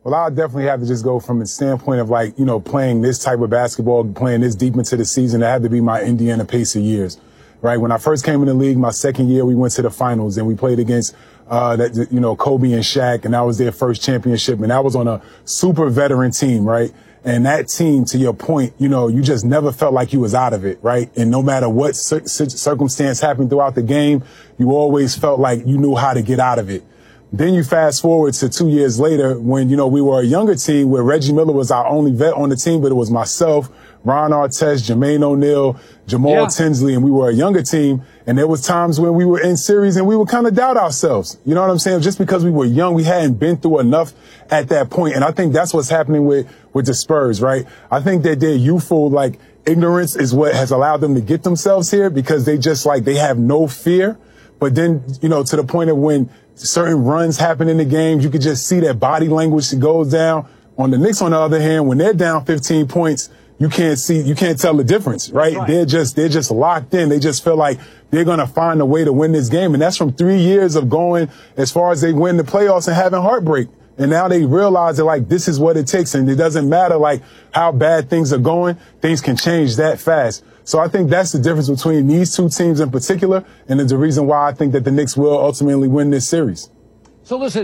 Well, I'll definitely have to just go from the standpoint of like, you know, playing this type of basketball, playing this deep into the season. It had to be my Indiana Pacer years, right? When I first came in the league, my second year, we went to the finals and we played against, Kobe and Shaq, and that was their first championship. And that was on a super veteran team, right? And that team, to your point, you know, you just never felt like you was out of it, right? And no matter what circumstance happened throughout the game, you always felt like you knew how to get out of it. Then you fast forward to 2 years later when, you know, we were a younger team where Reggie Miller was our only vet on the team, but it was myself, Ron Artest, Jermaine O'Neal, Jamal Tinsley, and we were a younger team. And there was times when we were in series and we would kind of doubt ourselves. You know what I'm saying? Just because we were young, we hadn't been through enough at that point. And I think that's what's happening with the Spurs, right? I think that their youthful, like, ignorance is what has allowed them to get themselves here because they just, like, they have no fear. But then, you know, to the point of when certain runs happen in the game, you could just see that body language goes down. On the Knicks, on the other hand, when they're down 15 points, you can't tell the difference, right? They're just locked in. They just feel like they're going to find a way to win this game. And that's from 3 years of going as far as they win the playoffs and having heartbreak. And now they realize that, like, this is what it takes. And it doesn't matter, like, how bad things are going. Things can change that fast. So I think that's the difference between these two teams in particular, and it's the reason why I think that the Knicks will ultimately win this series. So listen,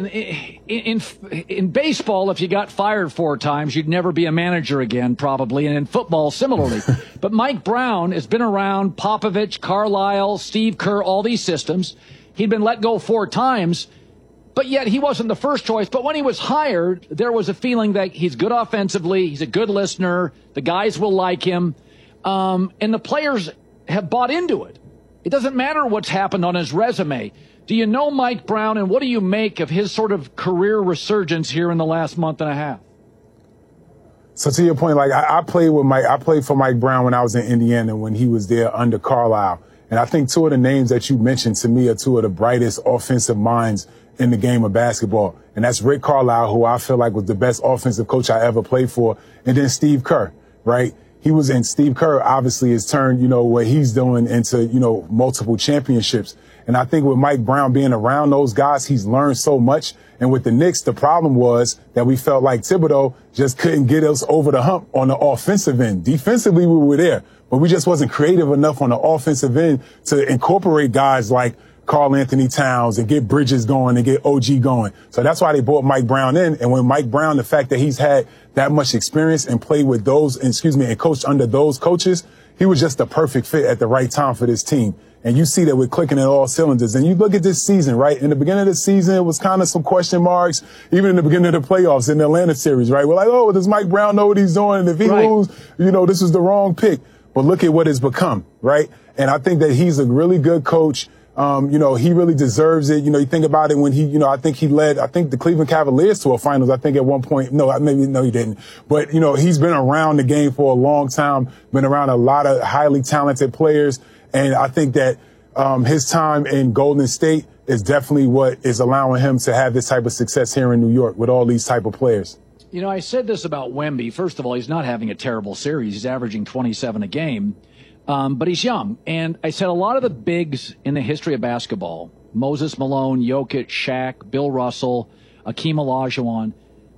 in baseball, if you got fired 4 times, you'd never be a manager again, probably. And in football, similarly. But Mike Brown has been around Popovich, Carlisle, Steve Kerr, all these systems. He'd been let go 4 times, but yet he wasn't the first choice. But when he was hired, there was a feeling that he's good offensively, he's a good listener, the guys will like him. And the players have bought into it. It doesn't matter what's happened on his resume. Do you know Mike Brown, and what do you make of his sort of career resurgence here in the last month and a half? So to your point, like I played for Mike Brown when I was in Indiana when he was there under Carlisle. And I think 2 of the names that you mentioned to me are 2 of the brightest offensive minds in the game of basketball. And that's Rick Carlisle, who I feel like was the best offensive coach I ever played for. And then Steve Kerr, right? Steve Kerr obviously has turned, you know, what he's doing into, you know, multiple championships. And I think with Mike Brown being around those guys, he's learned so much. And with the Knicks, the problem was that we felt like Thibodeau just couldn't get us over the hump on the offensive end. Defensively, we were there, but we just wasn't creative enough on the offensive end to incorporate guys like Karl Anthony Towns and get Bridges going and get OG going. So that's why they brought Mike Brown in. And when Mike Brown, the fact that he's had that much experience and played with and coached under those coaches, he was just the perfect fit at the right time for this team. And you see that we're clicking at all cylinders. And you look at this season, right? In the beginning of the season, it was kind of some question marks, even in the beginning of the playoffs in the Atlanta series, right? We're like, oh, does Mike Brown know what he's doing? And if he loses, you know, this is the wrong pick. But look at what it's become, right? And I think that he's a really good coach. He really deserves it. You know, you think about it when I think he led the Cleveland Cavaliers to a finals, I think at one point. No, he didn't. But, you know, he's been around the game for a long time, been around a lot of highly talented players. And I think that his time in Golden State is definitely what is allowing him to have this type of success here in New York with all these type of players. You know, I said this about Wemby. First of all, he's not having a terrible series. He's averaging 27 a game. But he's young. And I said a lot of the bigs in the history of basketball, Moses Malone, Jokic, Shaq, Bill Russell, Akeem Olajuwon,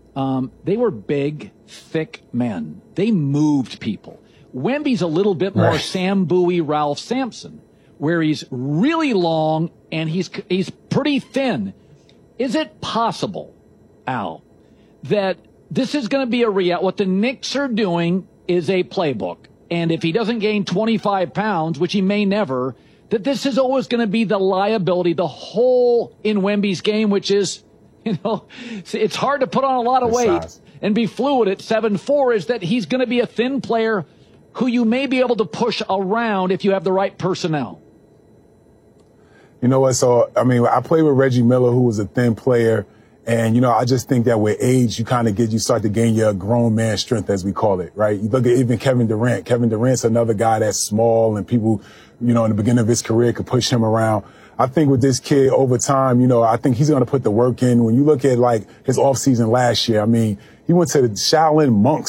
they were big, thick men. They moved people. Wemby's a little bit more Sam Bowie, Ralph Sampson, where he's really long and he's pretty thin. Is it possible, Al, that this is going to be a reality? What the Knicks are doing is a playbook. And if he doesn't gain 25 pounds, which he may never, that this is always going to be the liability, the hole in Wemby's game, which is, you know, it's hard to put on a lot of weight and be fluid at 7'4", is that he's going to be a thin player who you may be able to push around if you have the right personnel. You know what? So, I mean, I played with Reggie Miller, who was a thin player. And, you know, I just think that with age, you start to gain your grown man strength, as we call it, right? You look at even Kevin Durant. Kevin Durant's another guy that's small and people, you know, in the beginning of his career could push him around. I think with this kid over time, you know, I think he's going to put the work in. When you look at like his offseason last year, I mean, he went to the Shaolin monks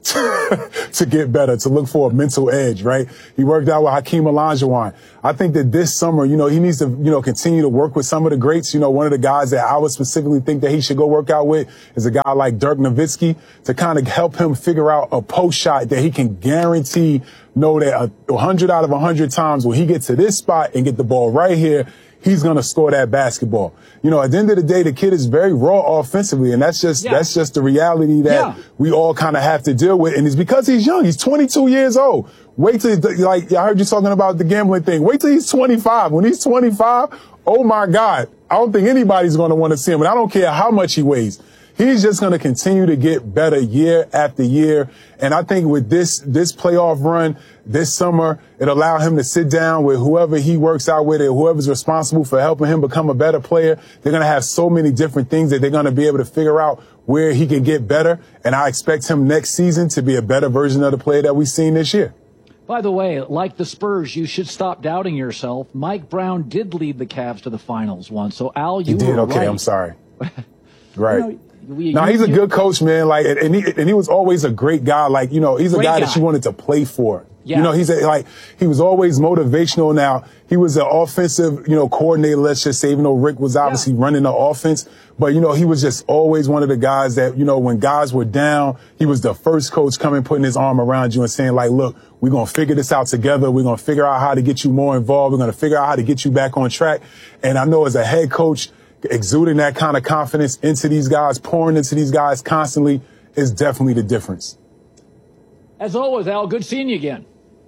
to get better, to look for a mental edge, right? He worked out with Hakeem Olajuwon. I think that this summer, he needs to, continue to work with some of the greats. One of the guys that I would specifically think that he should go work out with is a guy like Dirk Nowitzki to kind of help him figure out a post shot that he can guarantee know that 100 out of 100 times when he gets to this spot and get the ball right here, he's going to score that basketball. At the end of the day, the kid is very raw offensively, and that's just the reality that we all kind of have to deal with. And it's because he's young. He's 22 years old. Wait till, I heard you talking about the gambling thing. Wait till he's 25. When he's 25, oh my God, I don't think anybody's going to want to see him. And I don't care how much he weighs. He's just going to continue to get better year after year. And I think with this playoff run this summer, it'll allow him to sit down with whoever he works out with or whoever's responsible for helping him become a better player. They're going to have so many different things that they're going to be able to figure out where he can get better. And I expect him next season to be a better version of the player that we've seen this year. By the way, like the Spurs, you should stop doubting yourself. Mike Brown did lead the Cavs to the finals once. So, Al, you did. were Okay, right. I'm sorry. Right. No, he's a good coach, man. And he was always a great guy. He's a guy that you wanted to play for. Yeah. He was always motivational. Now, he was an offensive, coordinator, let's just say, even though Rick was obviously running the offense. But, he was just always one of the guys that, when guys were down, he was the first coach coming, putting his arm around you and saying, look, we're going to figure this out together. We're going to figure out how to get you more involved. We're going to figure out how to get you back on track. And I know as a head coach, exuding that kind of confidence into these guys, pouring into these guys constantly is definitely the difference. As always, Al, good seeing you again.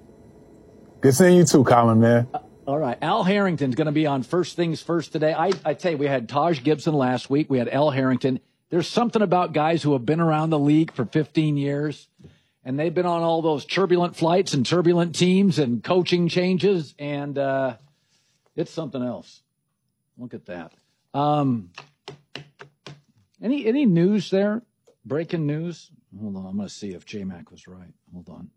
Good seeing you too, Colin, man. All right. Al Harrington's going to be on First Things First today. I tell you, we had Taj Gibson last week. We had Al Harrington. There's something about guys who have been around the league for 15 years, and they've been on all those turbulent flights and turbulent teams and coaching changes, and it's something else. Look at that. Any news there? Breaking news? Hold on. I'm going to see if J-Mac was right. Hold on.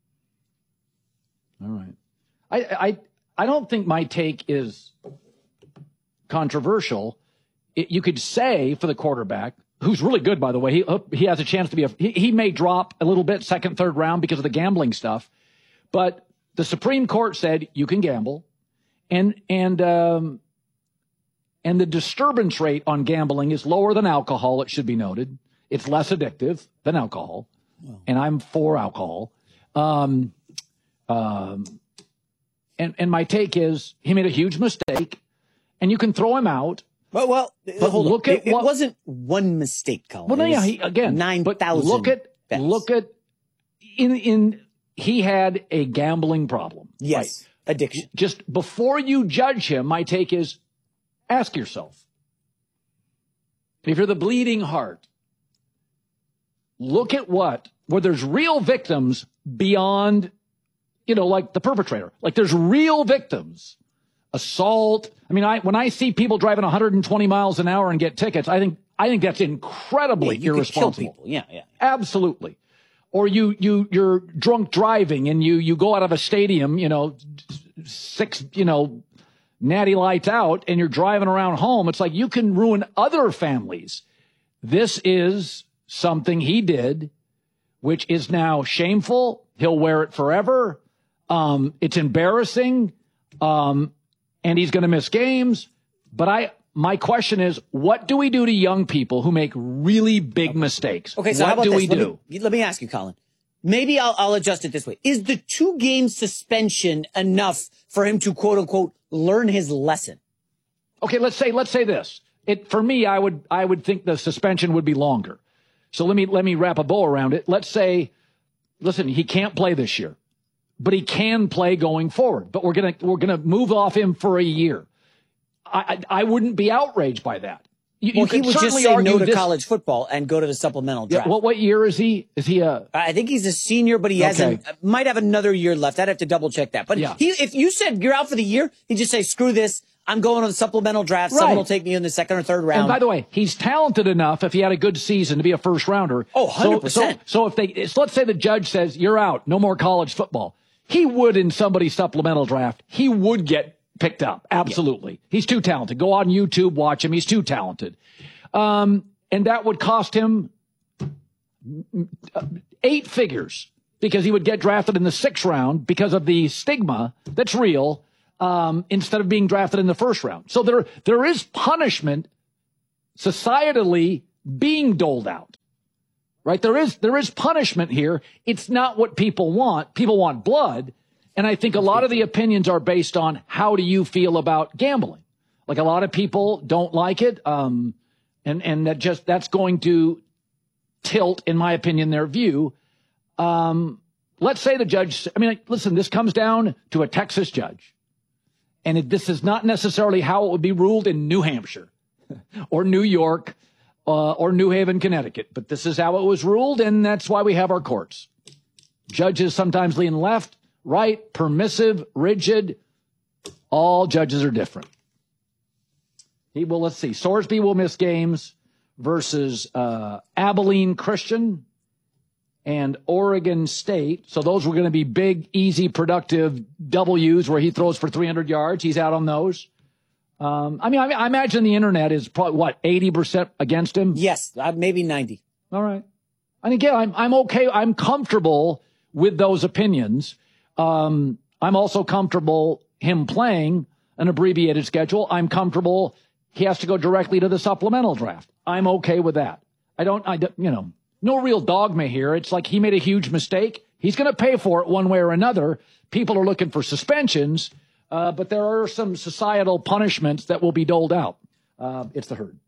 All right. I don't think my take is controversial. You could say for the quarterback, who's really good, by the way, he has a chance to be he may drop a little bit second, third round because of the gambling stuff, but the Supreme Court said you can gamble, and the disturbance rate on gambling is lower than alcohol. It should be noted. It's less addictive than alcohol, and I'm for alcohol. And my take is he made a huge mistake, and you can throw him out. Well, but hold look on. At it what, wasn't one mistake, Colin. Well, no, yeah, again, 9,000. Look at he had a gambling problem. Yes, right? Addiction. Just before you judge him, my take is ask yourself, if you're the bleeding heart, look at where there's real victims beyond, like the perpetrator. Like there's real victims. Assault. I mean, when I see people driving 120 miles an hour and get tickets, I think that's incredibly irresponsible. Could kill people. Yeah. Absolutely. Or you're drunk driving and you go out of a stadium, 6, natty lights out, and you're driving around home. It's like you can ruin other families. This is something he did, which is now shameful. He'll wear it forever. It's embarrassing. And he's going to miss games. But my question is, what do we do to young people who make really big mistakes? Okay, so what how about do this? we do? Let me ask you, Colin. Maybe I'll adjust it this way. Is the 2-game suspension enough for him to, quote unquote, learn his lesson? Okay, let's say this. For me, I would think the suspension would be longer. So let me wrap a bow around it. Let's say, listen, he can't play this year, but he can play going forward. But we're gonna move off him for a year. I wouldn't be outraged by that. He would just say no to college football and go to the supplemental draft. Yeah, what year is he? Is he I think he's a senior, but he might have another year left. I'd have to double check that. But if you said you're out for the year, he'd just say, screw this. I'm going to the supplemental draft. Right. Someone will take me in the second or third round. And by the way, he's talented enough if he had a good season to be a first rounder. Oh, 100%. So let's say the judge says you're out, no more college football. He would in somebody's supplemental draft. He would get picked up. Absolutely. Yeah. He's too talented. Go on YouTube, watch him. He's too talented. And that would cost him 8 figures because he would get drafted in the 6th round because of the stigma that's real, instead of being drafted in the 1st round. So there is punishment societally being doled out, right? There is punishment here. It's not what people want. People want blood. And I think a lot of the opinions are based on how do you feel about gambling? Like a lot of people don't like it. And that's going to tilt, in my opinion, their view. Let's say the judge, listen, this comes down to a Texas judge. And this is not necessarily how it would be ruled in New Hampshire or New York or New Haven, Connecticut. But this is how it was ruled, and that's why we have our courts. Judges sometimes lean left, right, permissive, rigid. All judges are different. Let's see. Sorsby will miss games versus Abilene Christian and Oregon State. So those were going to be big, easy, productive W's where he throws for 300 yards. He's out on those. I imagine the internet is probably, 80% against him? Yes, maybe 90. All right. And again, I'm okay. I'm comfortable with those opinions. I'm also comfortable him playing an abbreviated schedule. I'm comfortable he has to go directly to the supplemental draft. I'm okay with that. No real dogma here. It's like he made a huge mistake. He's going to pay for it one way or another. People are looking for suspensions, but there are some societal punishments that will be doled out. It's the herd.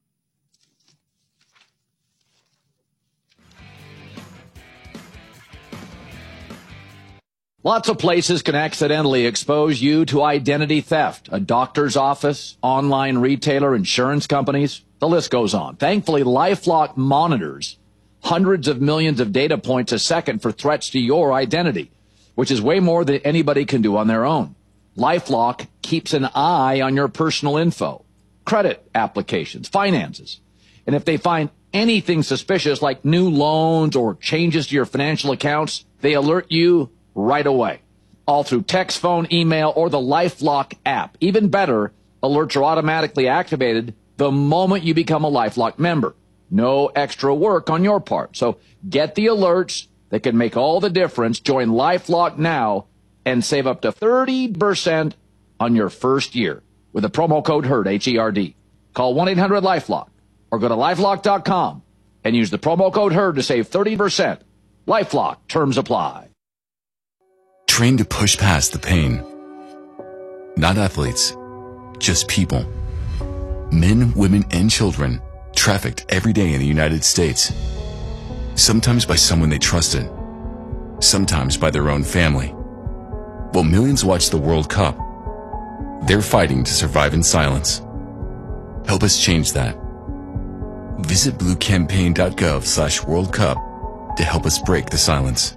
Lots of places can accidentally expose you to identity theft. A doctor's office, online retailer, insurance companies, the list goes on. Thankfully, LifeLock monitors hundreds of millions of data points a second for threats to your identity, which is way more than anybody can do on their own. LifeLock keeps an eye on your personal info, credit applications, finances. And if they find anything suspicious like new loans or changes to your financial accounts, they alert you right away, all through text, phone, email, or the LifeLock app. Even better, alerts are automatically activated the moment you become a LifeLock member. No extra work on your part. So get the alerts that can make all the difference. Join LifeLock now and save up to 30% on your first year with the promo code HERD, H-E-R-D. Call 1-800-LifeLock or go to LifeLock.com and use the promo code HERD to save 30%. LifeLock. Terms apply. Train to push past the pain. Not athletes, just people. Men, women, and children trafficked every day in the United States. Sometimes by someone they trusted, sometimes by their own family. While millions watch the World Cup, they're fighting to survive in silence. Help us change that. Visit bluecampaign.gov/World Cup to help us break the silence.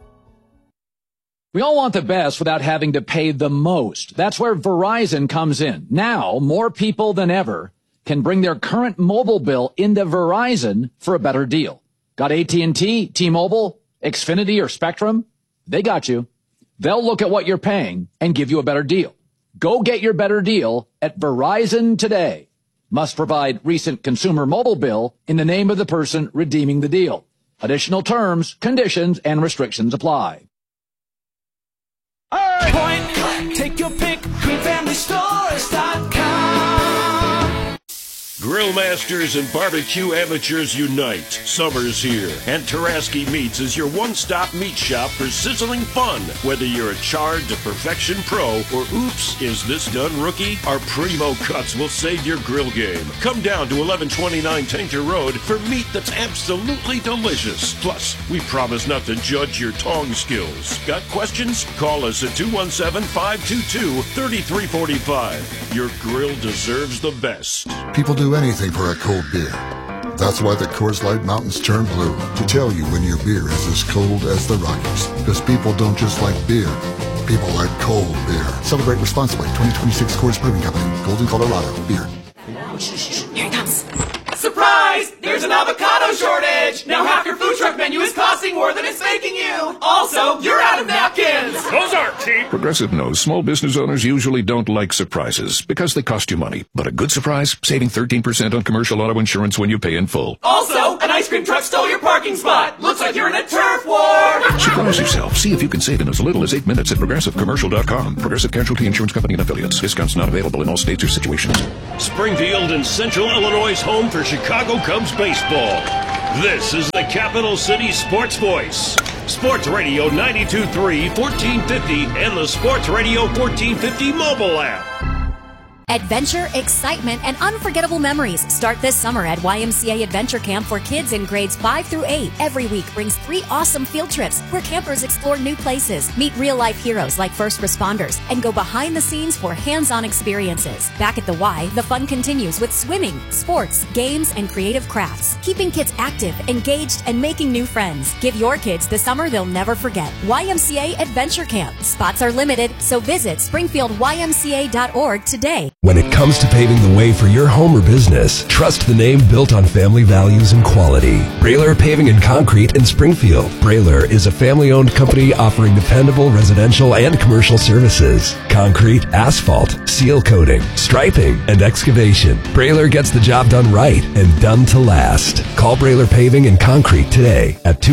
We all want the best without having to pay the most. That's where Verizon comes in. Now, more people than ever can bring their current mobile bill into Verizon for a better deal. Got AT&T, T-Mobile, Xfinity, or Spectrum? They got you. They'll look at what you're paying and give you a better deal. Go get your better deal at Verizon today. Must provide recent consumer mobile bill in the name of the person redeeming the deal. Additional terms, conditions, and restrictions apply. Point, click, take your pick, GreenFamilyStores.com. Grill masters and barbecue amateurs unite. Summer's here, and Taraski Meats is your one-stop meat shop for sizzling fun. Whether you're a charred to perfection pro or oops, is this done rookie? Our primo cuts will save your grill game. Come down to 1129 Tainter Road for meat that's absolutely delicious. Plus, we promise not to judge your tong skills. Got questions? Call us at 217-522-3345. Your grill deserves the best. People do anything for a cold beer. That's why the Coors Light Mountains turn blue, to tell you when your beer is as cold as the Rockies. Because people don't just like beer, people like cold beer. Celebrate responsibly. 2026 Coors Brewing Company, Golden, Colorado. Beer. Here it comes. Surprise! There's an avocado shortage! Now half your food truck menu is costing costing more than it's making you. Also, you're out of napkins. Those aren't cheap. Progressive knows small business owners usually don't like surprises because they cost you money. But a good surprise, saving 13% on commercial auto insurance when you pay in full. Also, an ice cream truck stole your parking spot. Looks like you're in a turf war. Surprise yourself. See if you can save in as little as 8 minutes at ProgressiveCommercial.com. Progressive Casualty Insurance Company and Affiliates. Discounts not available in all states or situations. Springfield and Central Illinois' home for Chicago Cubs baseball. This is the Capital City Sports Voice. Sports Radio 92.3, 1450, and the Sports Radio 1450 mobile app. Adventure, excitement, and unforgettable memories start this summer at YMCA Adventure Camp for kids in grades 5 through 8. Every week brings 3 awesome field trips where campers explore new places, meet real-life heroes like first responders, and go behind the scenes for hands-on experiences. Back at the Y, the fun continues with swimming, sports, games, and creative crafts, keeping kids active, engaged, and making new friends. Give your kids the summer they'll never forget. YMCA Adventure Camp. Spots are limited, so visit springfieldymca.org today. When it comes to paving the way for your home or business, trust the name built on family values and quality. Brailer Paving and Concrete in Springfield. Brailer is a family-owned company offering dependable residential and commercial services. Concrete, asphalt, seal coating, striping, and excavation. Brailer gets the job done right and done to last. Call Brailer Paving and Concrete today at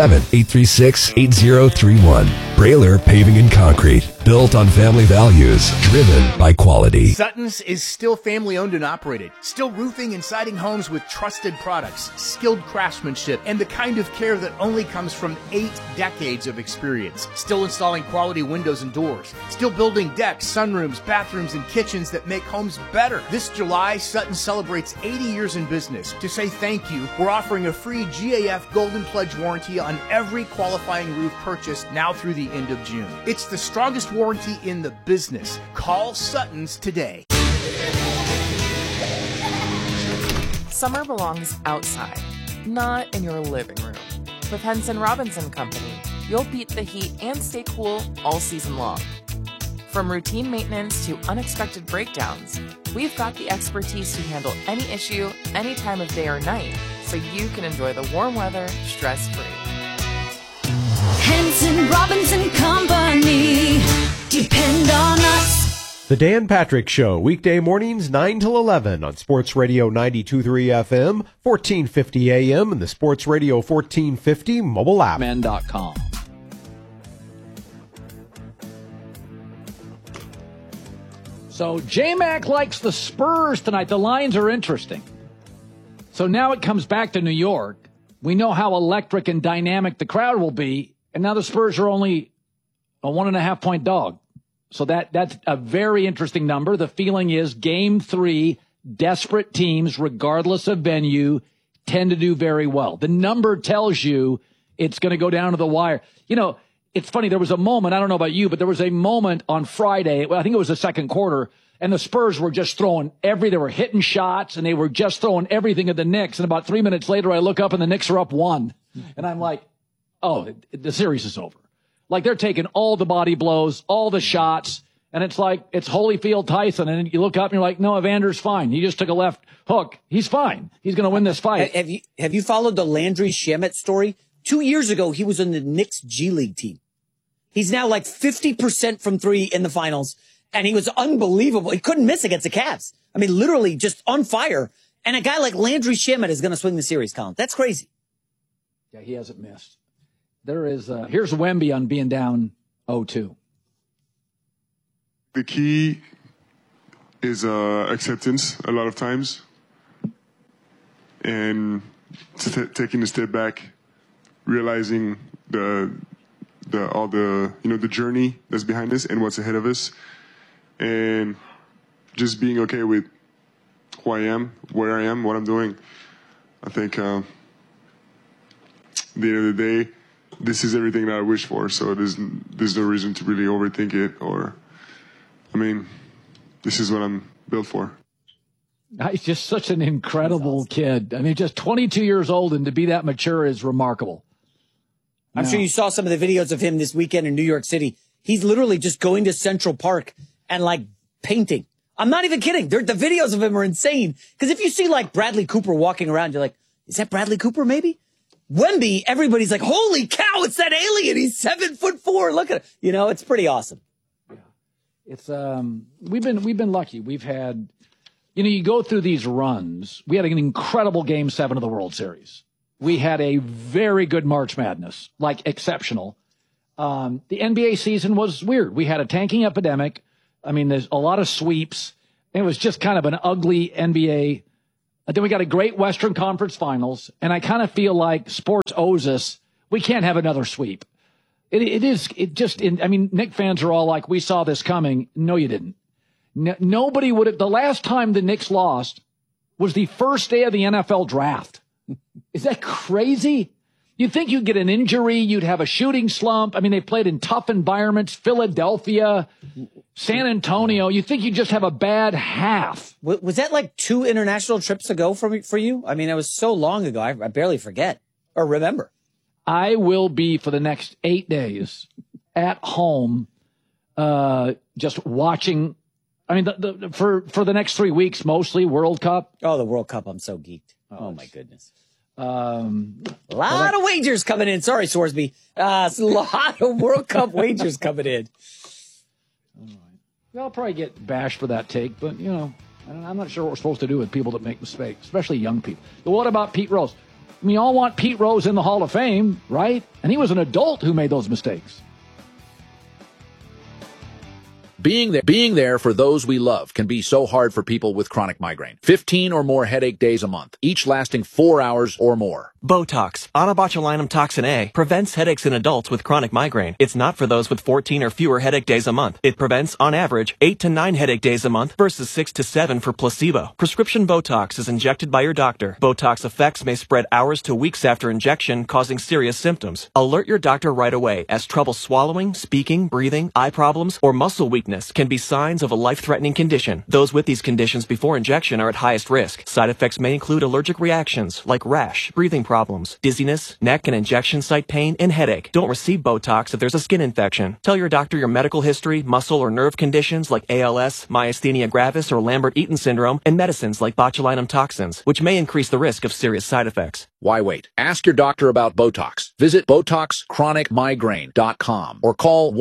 217-836-8031. Brailer Paving and Concrete. Built on family values, driven by quality. Sutton's is still family-owned and operated. Still roofing and siding homes with trusted products, skilled craftsmanship, and the kind of care that only comes from 8 decades of experience. Still installing quality windows and doors. Still building decks, sunrooms, bathrooms, and kitchens that make homes better. This July, Sutton celebrates 80 years in business. To say thank you, we're offering a free GAF Golden Pledge warranty on every qualifying roof purchased now through the end of June. It's the strongest warranty in the business. Call Sutton's today. Summer belongs outside, not in your living room. With Henson Robinson Company, you'll beat the heat and stay cool all season long. From routine maintenance to unexpected breakdowns, we've got the expertise to handle any issue, any time of day or night, so you can enjoy the warm weather stress-free. Henson Robinson Company. Depend on us. The Dan Patrick Show, weekday mornings 9 till 11 on Sports Radio 92.3 FM, 1450 AM, and the Sports Radio 1450 mobile app. Men.com. So J-Mac likes the Spurs tonight. The lines are interesting. So now it comes back to New York. We know how electric and dynamic the crowd will be. And now the Spurs are only a 1.5-point dog. So that's a very interesting number. The feeling is Game 3, desperate teams, regardless of venue, tend to do very well. The number tells you it's going to go down to the wire. You know, it's funny. There was a moment, I don't know about you, but there was a moment on Friday, I think it was the second quarter, and the Spurs were just throwing they were hitting shots, and they were just throwing everything at the Knicks. And about 3 minutes later, I look up, and the Knicks are up 1. And I'm like, oh, the series is over. Like, they're taking all the body blows, all the shots, and it's like, it's Holyfield Tyson. And you look up and you're like, no, Evander's fine. He just took a left hook. He's fine. He's going to win this fight. Have you followed the Landry Shamet story? 2 years ago, he was in the Knicks G League team. He's now like 50% from 3 in the finals, and he was unbelievable. He couldn't miss against the Cavs. I mean, literally just on fire. And a guy like Landry Shamet is going to swing the series, Colin. That's crazy. Yeah, he hasn't missed. There is, here's Wemby on being down 0-2. The key is acceptance a lot of times, and taking a step back, realizing the journey that's behind us and what's ahead of us, and just being okay with who I am, where I am, what I'm doing. I think at the end of the day, this is everything that I wish for, so there's no reason to really overthink it, this is what I'm built for. He's just such an incredible kid. I mean, just 22 years old, and to be that mature is remarkable. I'm sure you saw some of the videos of him this weekend in New York City. He's literally just going to Central Park and, like, painting. I'm not even kidding. The videos of him are insane. Because if you see, like, Bradley Cooper walking around, you're like, is that Bradley Cooper maybe? Wemby, everybody's like, holy cow, it's that alien. He's 7'4". Look at it. It's pretty awesome. Yeah. It's, we've been lucky. We've had, you go through these runs. We had an incredible Game 7 of the World Series. We had a very good March Madness, like exceptional. The NBA season was weird. We had a tanking epidemic. I mean, there's a lot of sweeps. It was just kind of an ugly NBA. Then we got a great Western Conference Finals, and I kind of feel like sports owes us. We can't have another sweep. Knicks fans are all like, we saw this coming. No, you didn't. Nobody would have. The last time the Knicks lost was the first day of the NFL draft. Is that crazy? You'd think you'd get an injury. You'd have a shooting slump. I mean, they played in tough environments, Philadelphia, San Antonio. You think you'd just have a bad half. Was that like 2 international trips ago for you? I mean, it was so long ago. I barely forget or remember. I will be for the next 8 days at home, just watching. I mean, for the next 3 weeks, mostly World Cup. Oh, the World Cup. I'm so geeked. Oh my goodness. A lot of wagers coming in. Sorry, Sorsby. It's a lot of World Cup wagers coming in. All right. I'll probably get bashed for that take, but, I'm not sure what we're supposed to do with people that make mistakes, especially young people. But what about Pete Rose? We all want Pete Rose in the Hall of Fame, right? And he was an adult who made those mistakes. Being there for those we love can be so hard for people with chronic migraine. 15 or more headache days a month, each lasting 4 hours or more. Botox, onabotulinum toxin A, prevents headaches in adults with chronic migraine. It's not for those with 14 or fewer headache days a month. It prevents, on average, 8 to 9 headache days a month versus 6 to 7 for placebo. Prescription Botox is injected by your doctor. Botox effects may spread hours to weeks after injection, causing serious symptoms. Alert your doctor right away, as trouble swallowing, speaking, breathing, eye problems, or muscle weakness can be signs of a life-threatening condition. Those with these conditions before injection are at highest risk. Side effects may include allergic reactions like rash, breathing problems, dizziness, neck and injection site pain, and headache. Don't receive Botox if there's a skin infection. Tell your doctor your medical history, muscle or nerve conditions like ALS, myasthenia gravis, or Lambert-Eaton syndrome, and medicines like botulinum toxins, which may increase the risk of serious side effects. Why wait? Ask your doctor about Botox. Visit BotoxChronicMigraine.com or call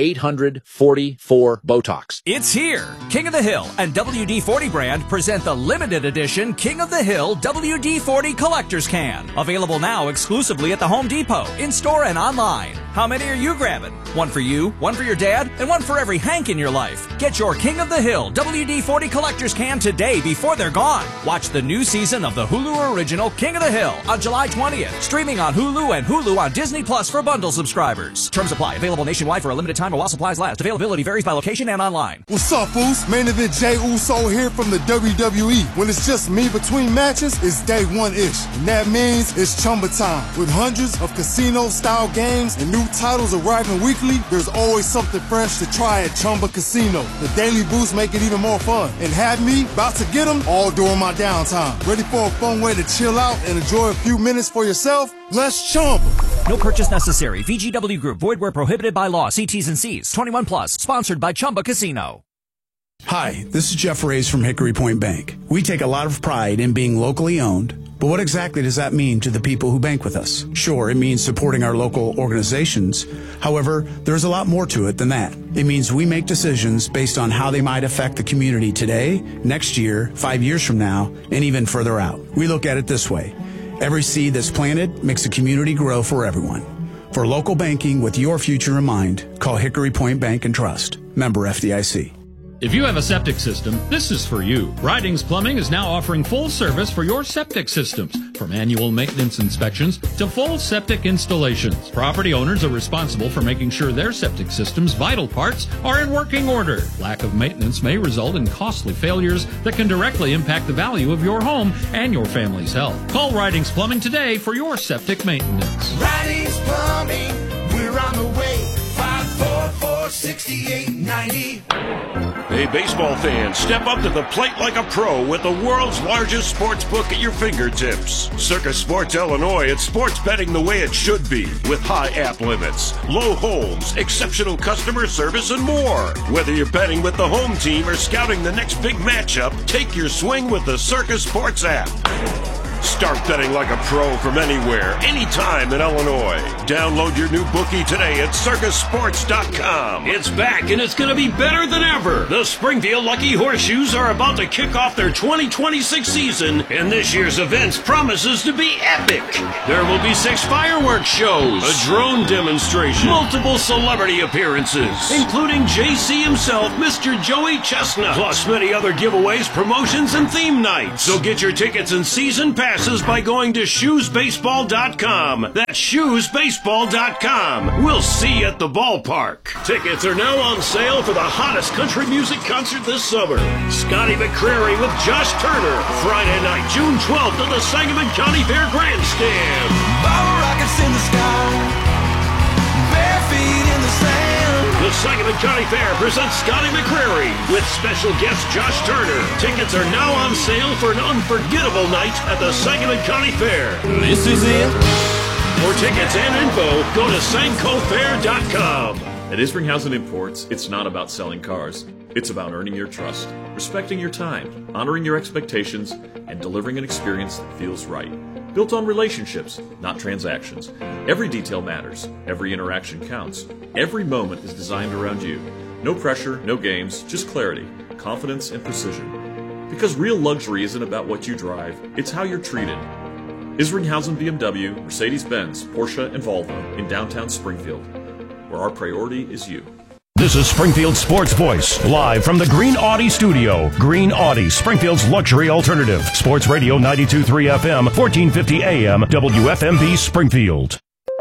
1-800-44-BOTOX. It's here! King of the Hill and WD-40 brand present the limited edition King of the Hill WD-40 Collector's Can. Available now exclusively at the Home Depot, in-store and online. How many are you grabbing? One for you, one for your dad, and one for every Hank in your life. Get your King of the Hill WD-40 Collector's Can today before they're gone. Watch the new season of the Hulu original King of the Hill on July 20th. Streaming on Hulu and Hulu on Disney Plus for bundle subscribers. Terms apply. Available nationwide for a limited time while supplies last. Availability varies by location and online. What's up, Foos? Main event Jey Uso here from the WWE. When it's just me between matches, it's day one-ish. And that means it's Chumba time. With hundreds of casino-style games and new titles arriving weekly, there's always something fresh to try at Chumba Casino. The daily boosts make it even more fun. And have me about to get them all during my downtime. Ready for a fun way to chill out and enjoy a few minutes for yourself? Let's Chumba. No purchase necessary. VGW Group. Void where prohibited by law. See T's and C's. 21 plus. Sponsored by Chumba Casino. Hi, this is Jeff Reyes from Hickory Point Bank. We take a lot of pride in being locally owned, but what exactly does that mean to the people who bank with us? Sure, it means supporting our local organizations. However, there's a lot more to it than that. It means we make decisions based on how they might affect the community today, next year, 5 years from now, and even further out. We look at it this way. Every seed that's planted makes a community grow for everyone. For local banking with your future in mind, call Hickory Point Bank and Trust. Member FDIC. If you have a septic system, this is for you. Ridings Plumbing is now offering full service for your septic systems, from annual maintenance inspections to full septic installations. Property owners are responsible for making sure their septic system's vital parts are in working order. Lack of maintenance may result in costly failures that can directly impact the value of your home and your family's health. Call Ridings Plumbing today for your septic maintenance. Ridings Plumbing, we're on the way. 544-6890. Hey, baseball fans, step up to the plate like a pro with the world's largest sports book at your fingertips. Circus Sports Illinois, it's sports betting the way it should be, with high app limits, low holds, exceptional customer service, and more. Whether you're betting with the home team or scouting the next big matchup, take your swing with the Circus Sports app. Start betting like a pro from anywhere, anytime in Illinois. Download your new bookie today at circusports.com. It's back, and it's going to be better than ever. The Springfield Lucky Horseshoes are about to kick off their 2026 season, and this year's event promises to be epic. There will be 6 fireworks shows, a drone demonstration, multiple celebrity appearances, including JC himself, Mr. Joey Chestnut, plus many other giveaways, promotions, and theme nights. So get your tickets and season passes by going to shoesbaseball.com. That's shoesbaseball.com. We'll see you at the ballpark. Tickets are now on sale for the hottest country music concert this summer. Scotty McCreery with Josh Turner. Friday night, June 12th at the Sangamon County Fair Grandstand. Bottle rockets in the sky, bare feet in the sand. The Sangamon County Fair presents Scotty McCreery with special guest Josh Turner. Tickets are now on sale for an unforgettable night at the Sangamon County Fair. This is it. For tickets and info, go to sancofair.com. At Isringhausen Imports, it's not about selling cars. It's about earning your trust, respecting your time, honoring your expectations, and delivering an experience that feels right. Built on relationships, not transactions. Every detail matters. Every interaction counts. Every moment is designed around you. No pressure, no games, just clarity, confidence, and precision. Because real luxury isn't about what you drive, it's how you're treated. Isringhausen BMW, Mercedes-Benz, Porsche, and Volvo in downtown Springfield, where our priority is you. This is Springfield Sports Voice, live from the Green Audi studio. Green Audi, Springfield's luxury alternative. Sports Radio 92.3 FM, 1450 AM, WFMB Springfield.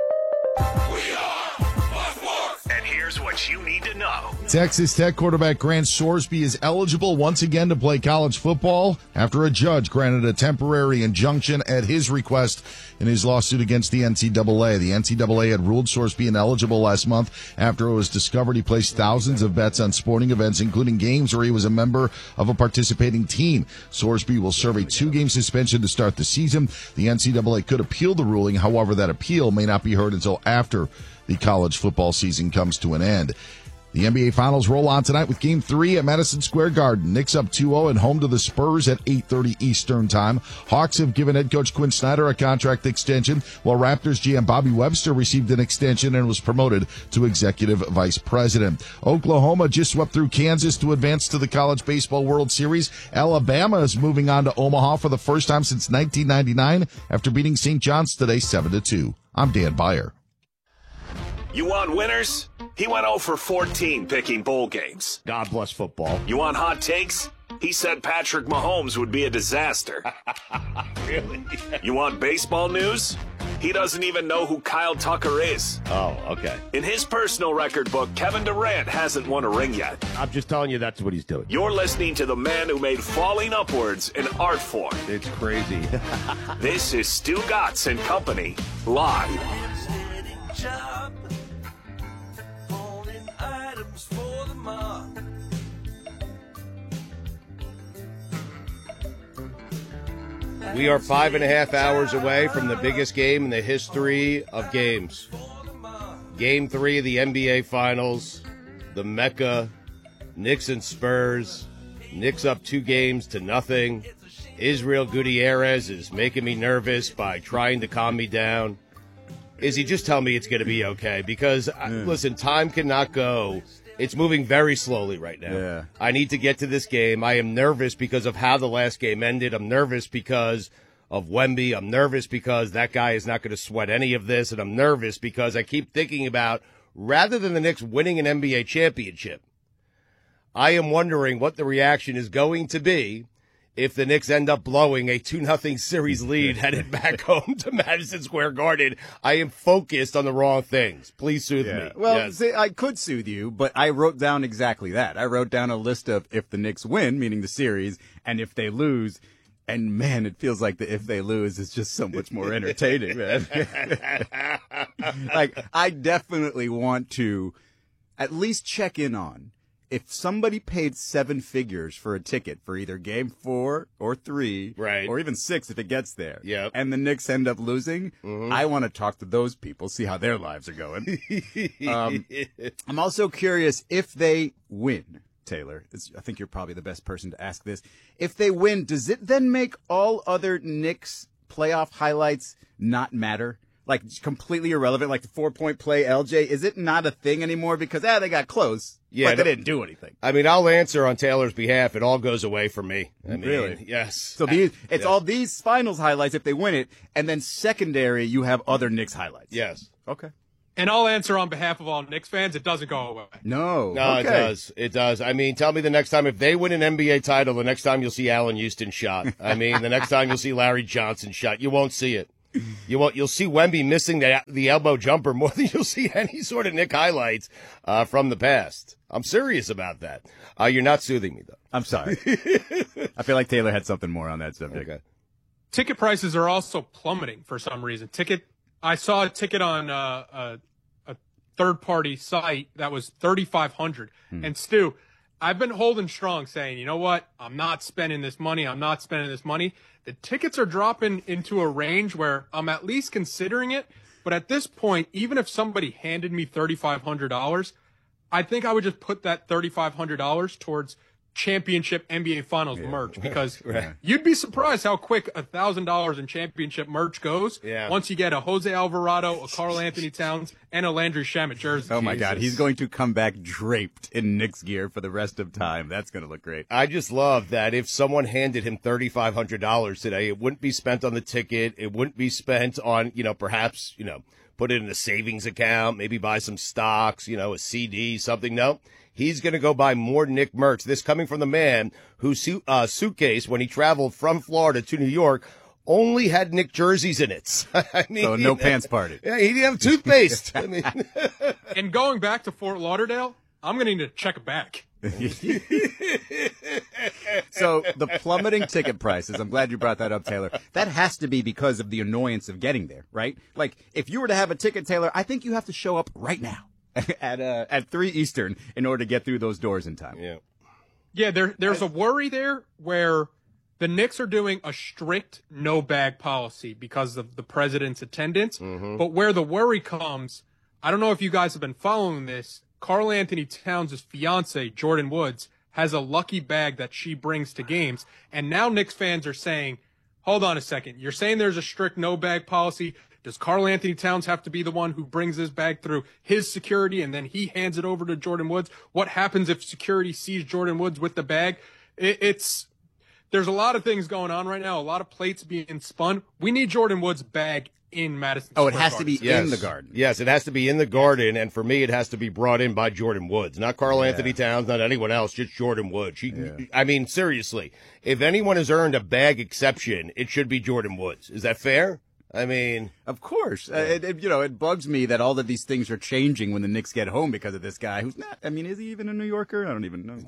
And here's what you need to know. Texas Tech quarterback Grant Sorsby is eligible once again to play college football after a judge granted a temporary injunction at his request in his lawsuit against the NCAA. The NCAA had ruled Sorsby ineligible last month after it was discovered he placed thousands of bets on sporting events, including games where he was a member of a participating team. Sorsby will serve a 2-game suspension to start the season. The NCAA could appeal the ruling. However, that appeal may not be heard until after the college football season comes to an end. The NBA Finals roll on tonight with Game 3 at Madison Square Garden. Knicks up 2-0 and home to the Spurs at 8:30 Eastern Time. Hawks have given head coach Quinn Snyder a contract extension, while Raptors GM Bobby Webster received an extension and was promoted to executive vice president. Oklahoma just swept through Kansas to advance to the College Baseball World Series. Alabama is moving on to Omaha for the first time since 1999 after beating St. John's today 7-2. I'm Dan Byer. You want winners? He went 0 for 14 picking bowl games. God bless football. You want hot takes? He said Patrick Mahomes would be a disaster. Really? You want baseball news? He doesn't even know who Kyle Tucker is. Oh, okay. In his personal record book, Kevin Durant hasn't won a ring yet. I'm just telling you that's what he's doing. You're listening to the man who made falling upwards an art form. It's crazy. This is Stu Gatz and Company, live. We are 5.5 hours away from the biggest game in the history of games. Game 3 of the NBA Finals, the Mecca, Knicks and Spurs. Knicks up 2-0. Israel Gutierrez is making me nervous by trying to calm me down. Izzy, just tell me it's going to be okay because, listen, time cannot go. It's moving very slowly right now. Yeah. I need to get to this game. I am nervous because of how the last game ended. I'm nervous because of Wemby. I'm nervous because that guy is not going to sweat any of this. And I'm nervous because I keep thinking about, rather than the Knicks winning an NBA championship, I am wondering what the reaction is going to be if the Knicks end up blowing a 2-0 series lead headed back home to Madison Square Garden. I am focused on the wrong things. Please soothe me. Well, Yes. see, I could soothe you, but I wrote down exactly that. I wrote down a list of if the Knicks win, meaning the series, and if they lose. And, man, it feels like if they lose is just so much more entertaining, man. Like, I definitely want to at least check in on if somebody paid 7 figures for a ticket for either game 4 or 3, right, or even 6 if it gets there, yep, and the Knicks end up losing, I want to talk to those people, see how their lives are going. I'm also curious if they win, Taylor. I think you're probably the best person to ask this. If they win, does it then make all other Knicks playoff highlights not matter? Like, completely irrelevant, like the 4-point play, LJ, is it not a thing anymore? Because, they got close, but they didn't do anything. I mean, I'll answer on Taylor's behalf. It all goes away from me. I mean, really? Yes. So it's all these finals highlights if they win it, and then secondary, you have other Knicks highlights. Yes. Okay. And I'll answer on behalf of all Knicks fans. It doesn't go away. No, okay. It does. It does. I mean, tell me the next time, if they win an NBA title, the next time you'll see Allen Houston shot. I mean, the next time you'll see Larry Johnson shot. You won't see it. You'll see Wemby missing the elbow jumper more than you'll see any sort of Knick highlights from the past. I'm serious about that. You're not soothing me, though. I'm sorry. I feel like Taylor had something more on that subject. Okay. Ticket prices are also plummeting for some reason. I saw a ticket on a third-party site that was $3,500. And Stu, I've been holding strong saying, you know what? I'm not spending this money. The tickets are dropping into a range where I'm at least considering it. But at this point, even if somebody handed me $3,500, I think I would just put that $3,500 towards championship NBA Finals merch, because you'd be surprised how quick $1,000 in championship merch goes once you get a Jose Alvarado, a Karl Anthony Towns, and a Landry Shamet jersey. Oh my God, he's going to come back draped in Knicks gear for the rest of time. That's going to look great. I just love that if someone handed him $3,500 today, it wouldn't be spent on the ticket. It wouldn't be spent on, perhaps, put it in a savings account, maybe buy some stocks, a CD, something. No. He's going to go buy more Knick merch. This coming from the man whose suitcase, when he traveled from Florida to New York, only had Knick jerseys in it. I mean, so no pants party. Yeah, he didn't have toothpaste. I mean, and going back to Fort Lauderdale, I'm going to need to check it back. So the plummeting ticket prices, I'm glad you brought that up, Taylor. That has to be because of the annoyance of getting there, right? Like, if you were to have a ticket, Taylor, I think you have to show up right now. At 3 Eastern in order to get through those doors in time. Yeah, there's a worry there where the Knicks are doing a strict no bag policy because of the president's attendance. But where the worry comes, I don't know if you guys have been following this, Karl Anthony Towns' fiance, Jordan Woods, has a lucky bag that she brings to games. And now Knicks fans are saying, hold on a second, you're saying there's a strict no bag policy. Does Karl Anthony Towns have to be the one who brings his bag through his security and then he hands it over to Jordan Woods? What happens if security sees Jordan Woods with the bag? There's a lot of things going on right now, a lot of plates being spun. We need Jordan Woods' bag in Madison Square Garden. It has to be in the Garden. Yes, it has to be in the Garden, and for me, it has to be brought in by Jordan Woods. Not Karl Anthony Towns, not anyone else, just Jordan Woods. I mean, seriously, if anyone has earned a bag exception, it should be Jordan Woods. Is that fair? I mean, of course. It bugs me that all of these things are changing when the Knicks get home because of this guy who's not. I mean, is he even a New Yorker? I don't even know.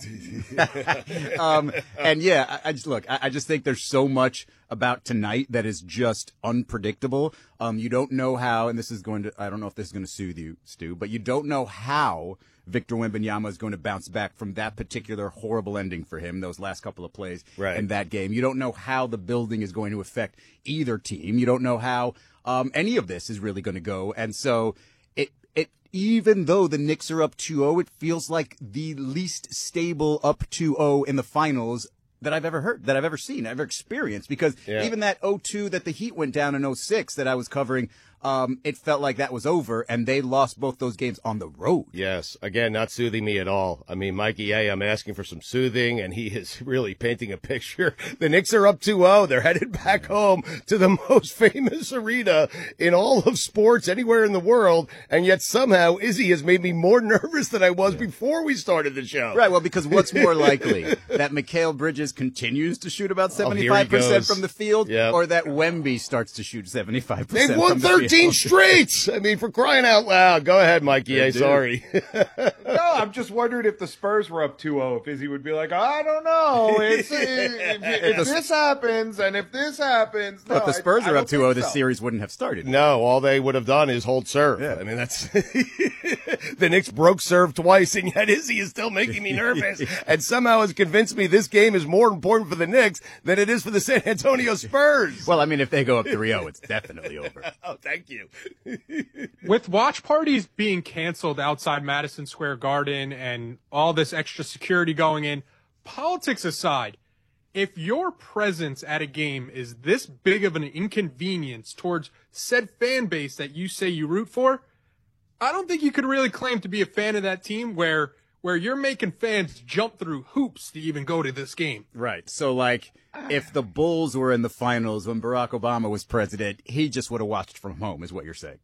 I just think there's so much about tonight that is just unpredictable. You don't know how, and I don't know if this is going to soothe you, Stu, but you don't know how Victor Wembanyama is going to bounce back from that particular horrible ending for him, those last couple of plays in that game. You don't know how the building is going to affect either team. You don't know how any of this is really going to go. And so even though the Knicks are up 2-0, it feels like the least stable up 2-0 in the finals that I've ever heard, that I've ever seen, ever experienced. Because even that 0-2 that the Heat went down in 06 that I was covering, it felt like that was over, and they lost both those games on the road. Yes. Again, not soothing me at all. I mean, Mikey A., I'm asking for some soothing, and he is really painting a picture. The Knicks are up 2-0. They're headed back home to the most famous arena in all of sports anywhere in the world, and yet somehow Izzy has made me more nervous than I was before we started the show. Right, well, because what's more likely, that Mikal Bridges continues to shoot about 75% from the field, or that Wemby starts to shoot 75% They've won 13 straight. I mean, for crying out loud. Go ahead, Mikey A. Sorry. No, I'm just wondering if the Spurs were up 2-0, if Izzy would be like, I don't know. If this happens and if this happens. But if the Spurs are up 2-0, the series wouldn't have started. No, all they would have done is hold serve. I mean, that's the Knicks broke serve twice, and yet Izzy is still making me nervous and somehow has convinced me this game is more important for the Knicks than it is for the San Antonio Spurs. Well, I mean, if they go up 3-0, it's definitely over. Oh, thank you. With watch parties being canceled outside Madison Square Garden and all this extra security going in, politics aside, if your presence at a game is this big of an inconvenience towards said fan base that you say you root for, I don't think you could really claim to be a fan of that team where you're making fans jump through hoops to even go to this game. Right. So, like, if the Bulls were in the finals when Barack Obama was president, he just would have watched from home, is what you're saying.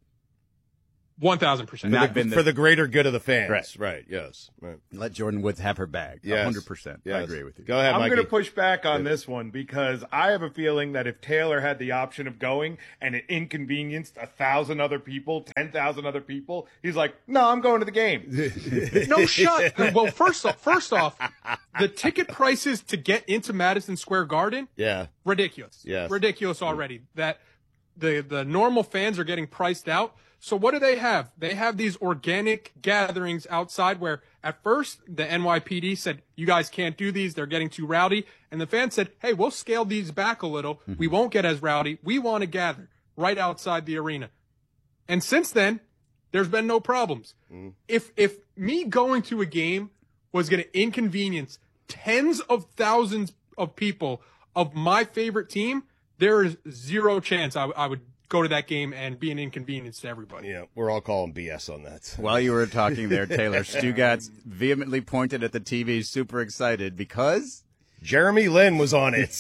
1,000%. For the greater good of the fans. Right. Yes. Right. Let Jordan Woods have her bag. Yes. 100%. Yes. I agree with you. Go ahead, I'm Mikey. going to push back on this one because I have a feeling that if Taylor had the option of going and it inconvenienced 1,000 other people, 10,000 other people, he's like, no, I'm going to the game. No, shut. Well, first off, the ticket prices to get into Madison Square Garden, ridiculous. Yes. Ridiculous already. That the normal fans are getting priced out. So what do they have? They have these organic gatherings outside where at first the NYPD said, you guys can't do these. They're getting too rowdy. And the fans said, hey, we'll scale these back a little. We won't get as rowdy. We want to gather right outside the arena. And since then, there's been no problems. If me going to a game was going to inconvenience tens of thousands of people of my favorite team, there is zero chance I would go to that game and be an inconvenience to everybody. Yeah, we're all calling BS on that. While you were talking there, Taylor, Stugatz vehemently pointed at the TV, super excited because Jeremy Lin was on it.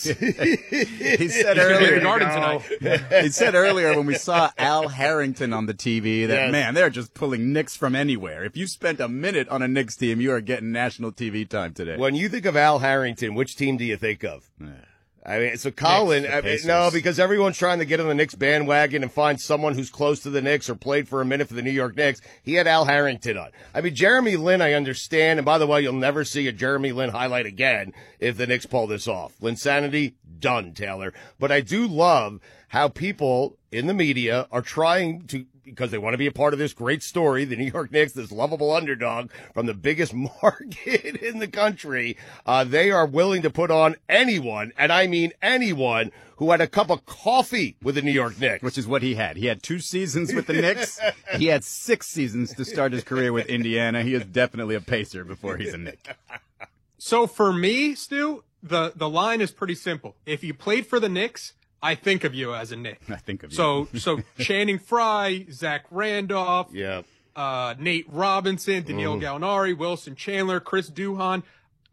He said earlier. He said earlier when we saw Al Harrington on the TV that man, they're just pulling Knicks from anywhere. If you spent a minute on a Knicks team, you are getting national TV time today. When you think of Al Harrington, which team do you think of? I mean, so Colin, no, because everyone's trying to get on the Knicks bandwagon and find someone who's close to the Knicks or played for a minute for the New York Knicks. He had Al Harrington on. I mean, Jeremy Lin, I understand. And by the way, you'll never see a Jeremy Lin highlight again if the Knicks pull this off. Linsanity, done, Taylor. But I do love how people in the media are trying to, because they want to be a part of this great story, the New York Knicks, this lovable underdog from the biggest market in the country, they are willing to put on anyone, and I mean anyone, who had a cup of coffee with the New York Knicks. Which is what he had. He had 2 seasons with the Knicks. He had 6 seasons to start his career with Indiana. He is definitely a Pacer before he's a Knick. So for me, Stu, the line is pretty simple. If you played for the Knicks, I think of you as a Knick. I think of you. So Channing Frye, Zach Randolph, Nate Robinson, Danilo Gallinari, Wilson Chandler, Chris Duhon.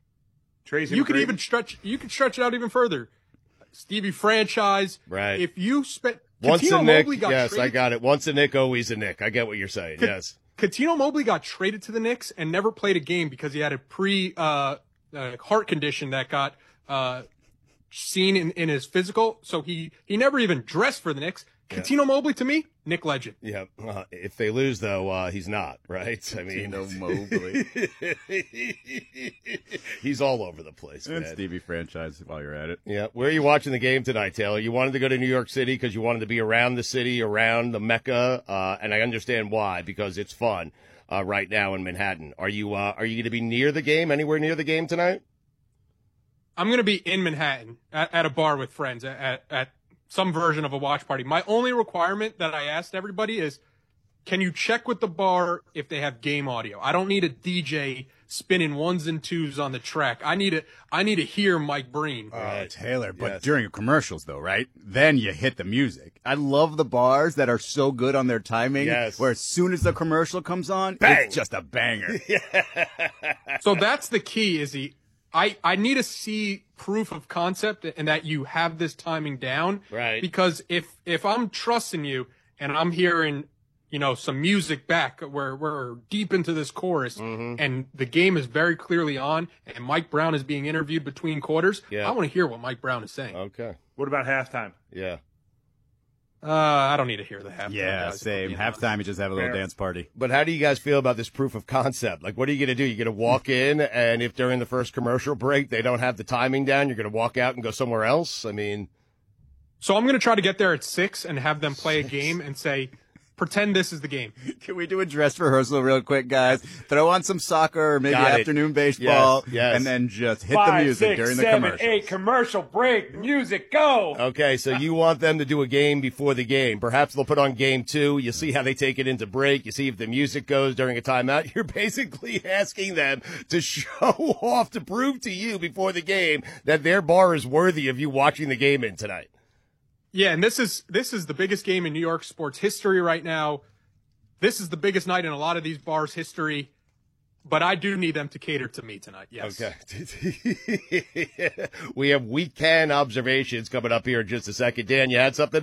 Tracy you could even stretch it out even further. Stevie Franchise. Right. If you spent once a Knick, yes, I got it. Once a Knick, always a Knick. I get what you're saying. Yes. Cuttino Mobley got traded to the Knicks and never played a game because he had a heart condition that got seen in his physical, so he never even dressed for the Knicks. Cuttino Mobley, to me, Knick legend. Yeah. If they lose, though, he's not, right? I mean, Cuttino Mobley. He's all over the place, and man. Stevie Franchise while you're at it. Yeah. Where are you watching the game tonight, Taylor? You wanted to go to New York City because you wanted to be around the city, around the Mecca, and I understand why, because it's fun right now in Manhattan. Are you going to be near the game, anywhere near the game tonight? I'm going to be in Manhattan at a bar with friends at some version of a watch party. My only requirement that I asked everybody is, can you check with the bar if they have game audio? I don't need a DJ spinning 1s and 2s on the track. I need to hear Mike Breen. Taylor, but during commercials though, right? Then you hit the music. I love the bars that are so good on their timing. Yes. Where as soon as the commercial comes on, bang! It's just a banger. So that's the key, Izzy. I need to see proof of concept and that you have this timing down. Right. Because if I'm trusting you and I'm hearing, some music back where we're deep into this chorus and the game is very clearly on and Mike Brown is being interviewed between quarters, I want to hear what Mike Brown is saying. Okay. What about halftime? Yeah. I don't need to hear the halftime. Yeah, guys, same. Halftime, you just have a little dance party. But how do you guys feel about this proof of concept? Like, what are you going to do? You're going to walk in, and if during the first commercial break they don't have the timing down, you're going to walk out and go somewhere else? I mean... So I'm going to try to get there at 6 and have them play a game and say, pretend this is the game. Can we do a dress rehearsal real quick, guys? Throw on some soccer or maybe afternoon baseball, yes. and then just hit 5, the music 6, during 7, the commercial. 8, commercial break, music, go! Okay, so you want them to do a game before the game. Perhaps they'll put on game 2. You see how they take it into break. You see if the music goes during a timeout. You're basically asking them to show off, to prove to you before the game that their bar is worthy of you watching the game in tonight. Yeah, and this is the biggest game in New York sports history right now. This is the biggest night in a lot of these bars' history, but I do need them to cater to me tonight, yes. Okay. We have weekend observations coming up here in just a second. Dan, you had something?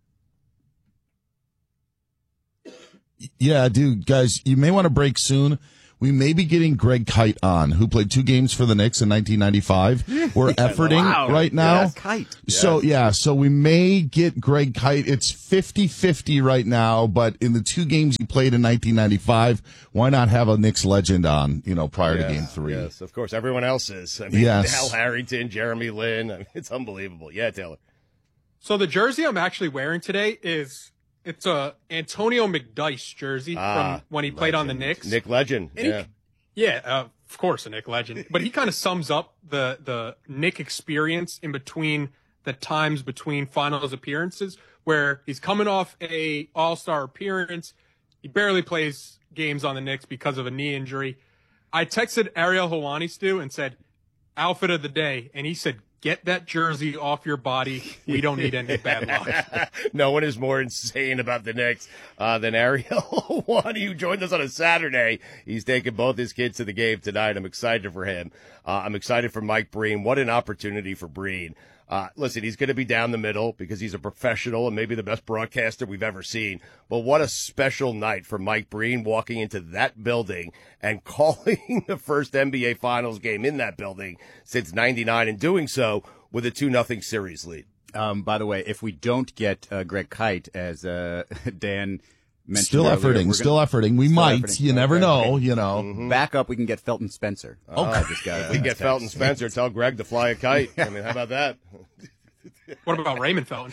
Yeah, dude, guys, you may want to break soon. We may be getting Greg Kite on, who played 2 games for the Knicks in 1995. We're efforting right now. Yes, Kite. So we may get Greg Kite. It's 50-50 right now, but in the 2 games he played in 1995, why not have a Knicks legend on, prior to game 3? Yes, of course. Everyone else is. I mean, Yes. Al Harrington, Jeremy Lin. I mean, it's unbelievable. Yeah, Taylor. So the jersey I'm actually wearing today it's a Antonio McDyess jersey from when he played on the Knicks. Nick Legend. And of course, a Nick Legend. But he kind of sums up the Nick experience in between the times between finals appearances, where he's coming off a All-Star appearance. He barely plays games on the Knicks because of a knee injury. I texted Ariel Helwani, Stu, and said, outfit of the day. And he said, get that jersey off your body. We don't need any bad luck. No one is more insane about the Knicks than Ariel Helwani, who joined us on a Saturday. He's taking both his kids to the game tonight. I'm excited for him. I'm excited for Mike Breen. What an opportunity for Breen. Listen, he's going to be down the middle because he's a professional and maybe the best broadcaster we've ever seen. But what a special night for Mike Breen walking into that building and calling the first NBA Finals game in that building since '99 and doing so with a 2-0 series lead. By the way, if we don't get Greg Kite, as Dan mentioned Still efforting. We might. You never know, Back up, we can get Felton Spencer. If we get Felton Spencer, tell Greg to fly a kite. I mean, how about that? What about Raymond Felton?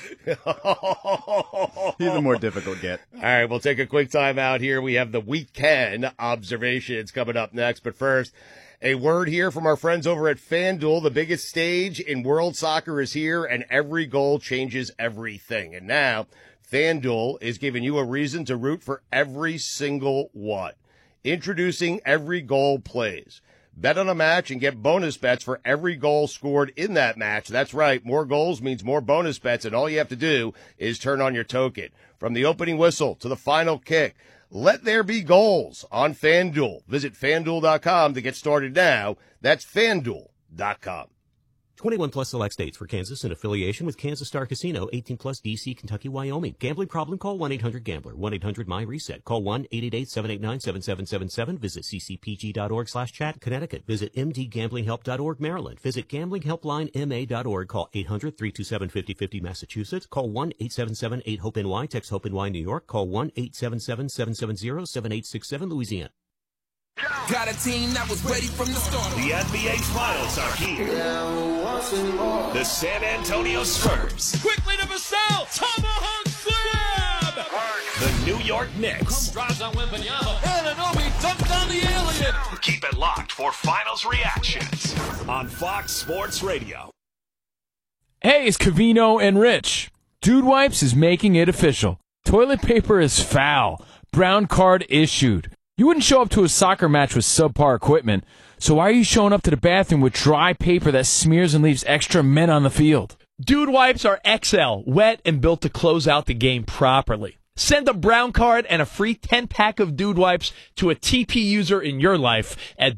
He's a more difficult get. All right, we'll take a quick time out here. We have the weekend observations coming up next. But first, a word here from our friends over at FanDuel. The biggest stage in world soccer is here, and every goal changes everything. And now, FanDuel is giving you a reason to root for every single one. Introducing Every Goal Plays. Bet on a match and get bonus bets for every goal scored in that match. That's right. More goals means more bonus bets, and all you have to do is turn on your token. From the opening whistle to the final kick, let there be goals on FanDuel. Visit FanDuel.com to get started now. That's FanDuel.com. 21 plus select states. For Kansas in affiliation with Kansas Star Casino. 18 plus DC, Kentucky, Wyoming. Gambling problem? Call 1-800-GAMBLER. 1-800-MY-RESET. Call 1-888-789-7777. Visit ccpg.org/chat. Connecticut. Visit mdgamblinghelp.org. Maryland. Visit gamblinghelplinema.org. Call 800-327-5050. Massachusetts. Call 1-877-8-HOPE-NY. Text HOPE-NY New York. Call 1-877-770-7867 Louisiana. Got a team that was ready from the start. The NBA Finals are here. The San Antonio Spurs. Quickly to Vassell. Tomahawk slam. The New York Knicks. Drives on Wembanyama. Anunoby dunked on the alien. Keep it locked for Finals reactions on Fox Sports Radio. Hey, it's Covino and Rich. Dude Wipes is making it official. Toilet paper is foul. Brown card issued. You wouldn't show up to a soccer match with subpar equipment, so why are you showing up to the bathroom with dry paper that smears and leaves extra men on the field? Dude Wipes are XL, wet and built to close out the game properly. Send a brown card and a free 10-pack of Dude Wipes to a TP user in your life at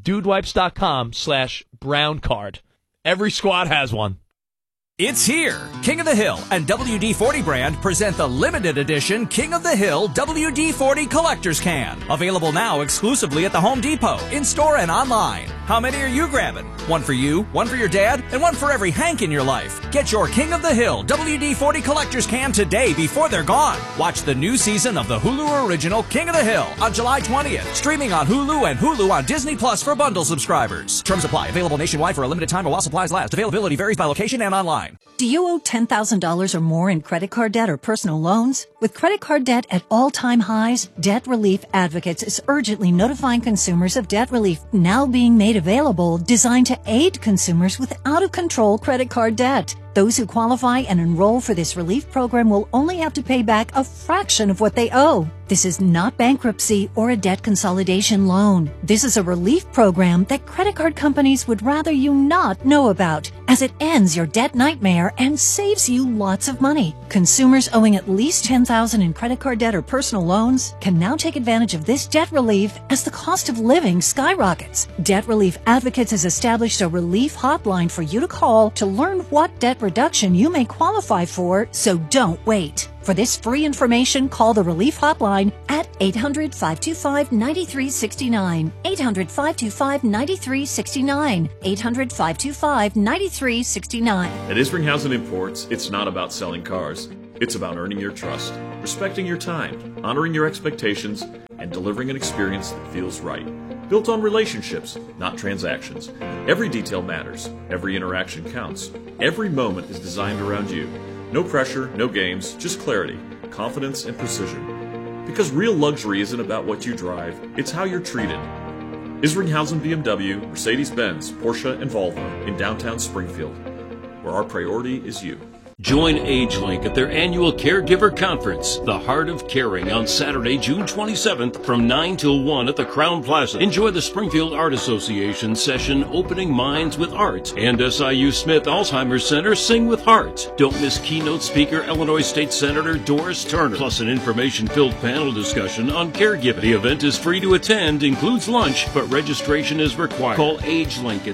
dudewipes.com/browncard. Every squad has one. It's here. King of the Hill and WD-40 brand present the limited edition King of the Hill WD-40 Collector's Can. Available now exclusively at the Home Depot, in-store and online. How many are you grabbing? One for you, one for your dad, and one for every Hank in your life. Get your King of the Hill WD-40 Collector's Can today before they're gone. Watch the new season of the Hulu original King of the Hill on July 20th. Streaming on Hulu and Hulu on Disney Plus for bundle subscribers. Terms apply. Available nationwide for a limited time while supplies last. Availability varies by location and online. Do you owe $10,000 or more in credit card debt or personal loans? With credit card debt at all-time highs, Debt Relief Advocates is urgently notifying consumers of debt relief now being made available, designed to aid consumers with out-of-control credit card debt. Those who qualify and enroll for this relief program will only have to pay back a fraction of what they owe. This is not bankruptcy or a debt consolidation loan. This is a relief program that credit card companies would rather you not know about, as it ends your debt nightmare and saves you lots of money. Consumers owing at least $10,000 in credit card debt or personal loans can now take advantage of this debt relief as the cost of living skyrockets. Debt Relief Advocates has established a relief hotline for you to call to learn what debt reduction you may qualify for, so don't wait. For this free information, call the Relief Hotline at 800-525-9369, 800-525-9369, 800-525-9369. At Isringhausen Imports, it's not about selling cars. It's about earning your trust, respecting your time, honoring your expectations, and delivering an experience that feels right. Built on relationships, not transactions. Every detail matters. Every interaction counts. Every moment is designed around you. No pressure, no games, just clarity, confidence, and precision. Because real luxury isn't about what you drive, it's how you're treated. Isringhausen BMW, Mercedes-Benz, Porsche, and Volvo in downtown Springfield, where our priority is you. Join AgeLink at their annual Caregiver Conference, The Heart of Caring, on Saturday, June 27th from 9 till 1 at the Crown Plaza. Enjoy the Springfield Art Association session, Opening Minds with Art, and SIU Smith Alzheimer's Center, Sing with Heart. Don't miss keynote speaker Illinois State Senator Doris Turner, plus an information-filled panel discussion on caregiving. The event is free to attend, includes lunch, but registration is required. Call AgeLink at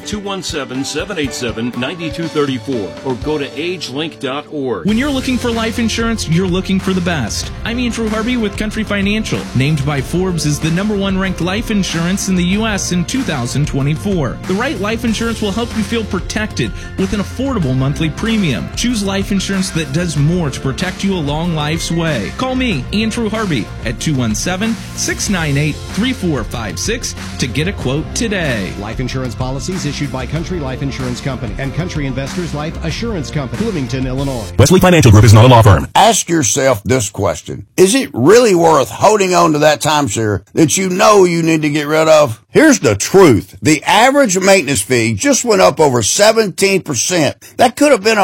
217-787-9234 or go to agelink.org. When you're looking for life insurance, you're looking for the best. I'm Andrew Harvey with Country Financial, named by Forbes as the #1 ranked life insurance in the U.S. in 2024. The right life insurance will help you feel protected with an affordable monthly premium. Choose life insurance that does more to protect you along life's way. Call me, Andrew Harvey, at 217-698-3456 to get a quote today. Life insurance policies issued by Country Life Insurance Company and Country Investors Life Assurance Company, Bloomington, Illinois. Wesley Financial Group is not a law firm. Ask yourself this question. Is it really worth holding on to that timeshare that you know you need to get rid of? Here's the truth. The average maintenance fee just went up over 17%. That could have been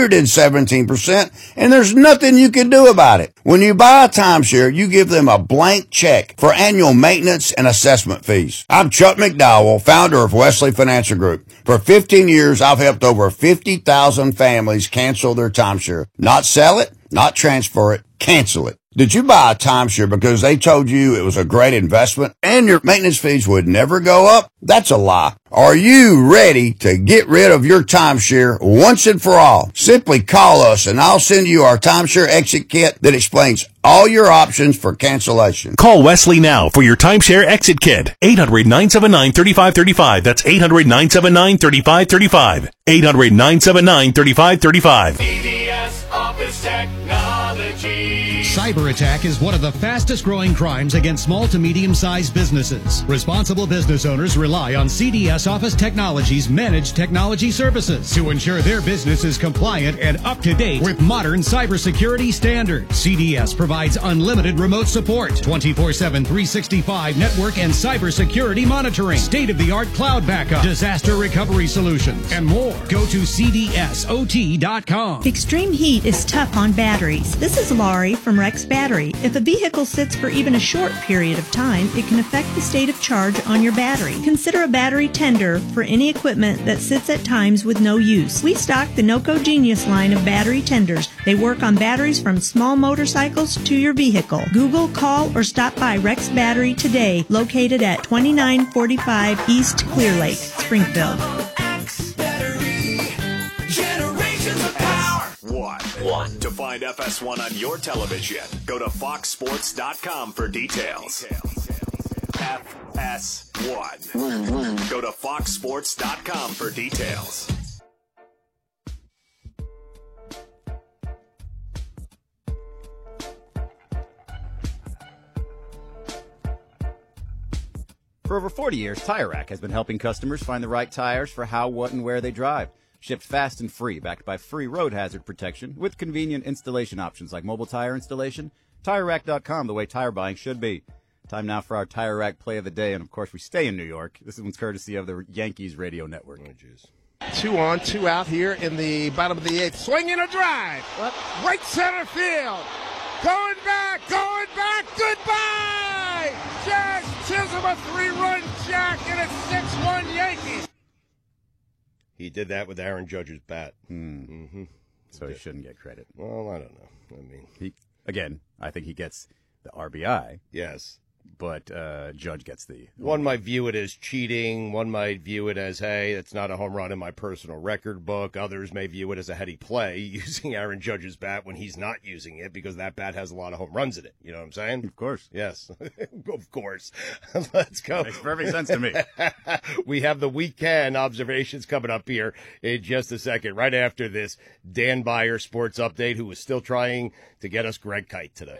117%, and there's nothing you can do about it. When you buy a timeshare, you give them a blank check for annual maintenance and assessment fees. I'm Chuck McDowell, founder of Wesley Financial Group. For 15 years, I've helped over 50,000 families cancel their timeshare. Not sell it, not transfer it, cancel it. Did you buy a timeshare because they told you it was a great investment and your maintenance fees would never go up? That's a lie. Are you ready to get rid of your timeshare once and for all? Simply call us and I'll send you our timeshare exit kit that explains all your options for cancellation. Call Wesley now for your timeshare exit kit. 800-979-3535. That's 800-979-3535. 800-979-3535. CDS Office Technology. Cyber attack is one of the fastest growing crimes against small to medium-sized businesses. Responsible business owners rely on CDS Office Technology's managed technology services to ensure their business is compliant and up to date with modern cybersecurity standards. CDS provides unlimited remote support, 24/7, 365 network and cybersecurity monitoring, state-of-the-art cloud backup, disaster recovery solutions, and more. Go to cdsot.com. Extreme heat is tough on batteries. This is Laurie from Rex Battery. If a vehicle sits for even a short period of time, it can affect the state of charge on your battery. Consider a battery tender for any equipment that sits at times with no use. We stock the NOCO Genius line of battery tenders. They work on batteries from small motorcycles to your vehicle. Google, call, or stop by Rex Battery today, located at 2945 East Clear Lake, Springfield. One. To find FS1 on your television, go to foxsports.com for details. FS1. Go to foxsports.com for details. For over 40 years, Tire Rack has been helping customers find the right tires for how, what, and where they drive. Shipped fast and free, backed by free road hazard protection, with convenient installation options like mobile tire installation. TireRack.com, the way tire buying should be. Time now for our Tire Rack play of the day, and of course we stay in New York. This one's courtesy of the Yankees radio network. Oh, jeez. 2 on, 2 out here in the bottom of the 8th. Swing and a drive. Right center field. Going back, goodbye! Jazz Chisholm, a 3-run jack, and it's 6-1 Yankees. He did that with Aaron Judge's bat. Mm-hmm. So he shouldn't get credit. Well, I don't know. I mean, I think he gets the RBI. Yes. But Judge gets the... One might view it as cheating. One might view it as, hey, it's not a home run in my personal record book. Others may view it as a heady play, using Aaron Judge's bat when he's not using it because that bat has a lot of home runs in it. You know what I'm saying? Of course. Yes. Of course. Let's go. Makes perfect sense to me. We have the weekend observations coming up here in just a second, right after this Dan Beyer sports update, who was still trying to get us Greg Kite today.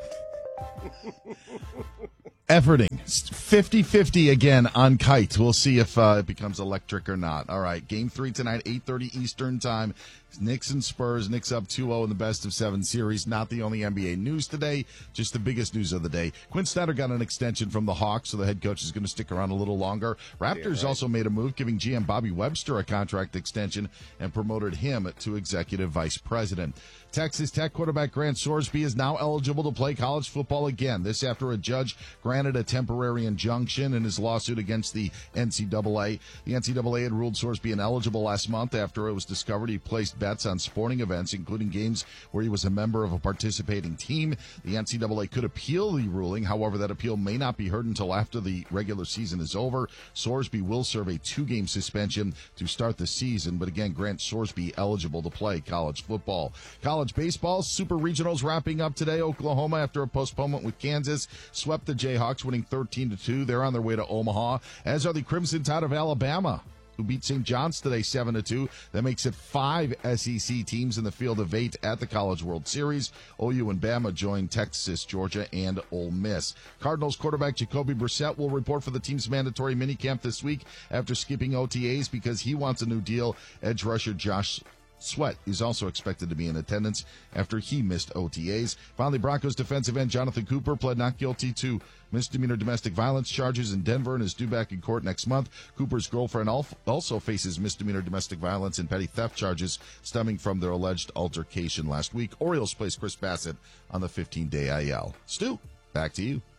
Efforting 50-50 again on Kite. We'll see if it becomes electric or not. All right, Game 3 tonight, 8:30 Eastern Time. Knicks and Spurs. Knicks up 2-0 in the best-of-7 series. Not the only NBA news today, just the biggest news of the day. Quinn Snyder got an extension from the Hawks, so the head coach is going to stick around a little longer. Raptors also made a move, giving GM Bobby Webster a contract extension and promoted him to executive vice president. Texas Tech quarterback Grant Sorsby is now eligible to play college football again. This after a judge granted a temporary injunction in his lawsuit against the NCAA. The NCAA had ruled Sorsby ineligible last month after it was discovered he placed bets on sporting events, including games where he was a member of a participating team. The NCAA could appeal the ruling. However, that appeal may not be heard until after the regular season is over. Sorsby will serve a 2-game suspension to start the season, but again, Grant Sorsby eligible to play college football. College baseball, Super Regionals wrapping up today. Oklahoma, after a postponement with Kansas, swept the Jayhawks, winning 13-2. They're on their way to Omaha, as are the Crimson Tide of Alabama, who beat St. John's today 7-2. That makes it 5 SEC teams in the field of 8 at the College World Series. OU and Bama join Texas, Georgia, and Ole Miss. Cardinals quarterback Jacoby Brissett will report for the team's mandatory minicamp this week after skipping OTAs because he wants a new deal. Edge rusher Josh Sweat is also expected to be in attendance after he missed OTAs. Finally, Broncos defensive end Jonathan Cooper pled not guilty to misdemeanor domestic violence charges in Denver and is due back in court next month. Cooper's girlfriend also faces misdemeanor domestic violence and petty theft charges stemming from their alleged altercation last week. Orioles placed Chris Bassett on the 15-day IL. Stu, back to you.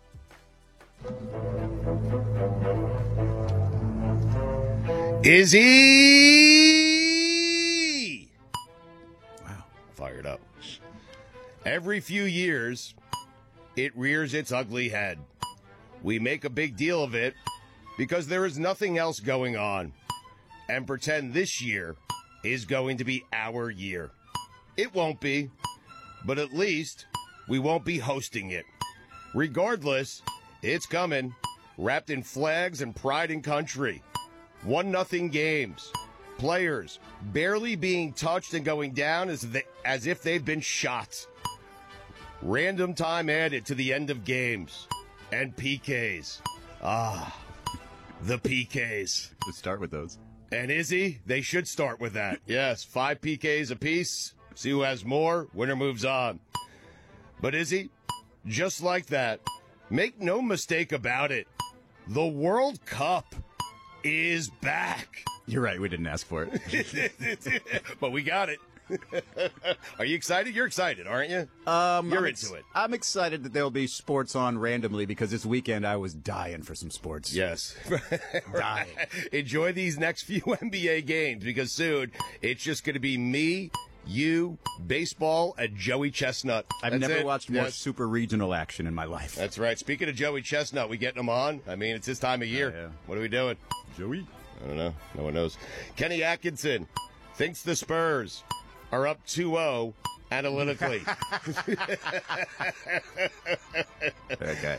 Izzy! Wow. Fired up. Every few years, it rears its ugly head. We make a big deal of it because there is nothing else going on and pretend this year is going to be our year. It won't be, but at least we won't be hosting it. Regardless, it's coming, wrapped in flags and pride in country. 1-0 games. Players barely being touched and going down as if they've been shot. Random time added to the end of games. And PKs. Ah, the PKs. Let's start with those. And Izzy, they should start with that. Yes, 5 PKs apiece. See who has more. Winner moves on. But Izzy, just like that, make no mistake about it. The World Cup is back. You're right, we didn't ask for it. But we got it. Are you excited? You're excited, aren't you? You're into it. I'm excited that there'll be sports on randomly because this weekend I was dying for some sports. Yes. Dying. Enjoy these next few NBA games because soon it's just going to be me, you, baseball, and Joey Chestnut. I've never watched more super regional action in my life. That's right. Speaking of Joey Chestnut, we getting him on? I mean, it's his time of year. Yeah. What are we doing? Joey? I don't know. No one knows. Kenny Atkinson thinks the Spurs are up 2-0 analytically. Okay.